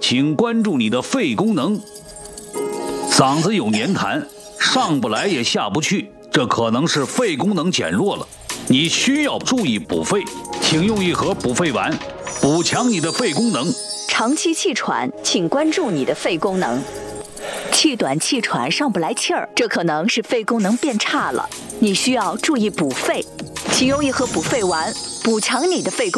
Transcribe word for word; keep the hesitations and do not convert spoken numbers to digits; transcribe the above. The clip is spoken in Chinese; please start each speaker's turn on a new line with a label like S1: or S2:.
S1: 请关注你的肺功能。嗓子有黏痰，上不来也下不去，这可能是肺功能减弱了，你需要注意补肺，请用一盒补肺丸，补强你的肺功能。
S2: 长期气喘，请关注你的肺功能。气短气喘上不来气儿，这可能是肺功能变差了，你需要注意补肺，请用一盒补肺丸，补强你的肺功能。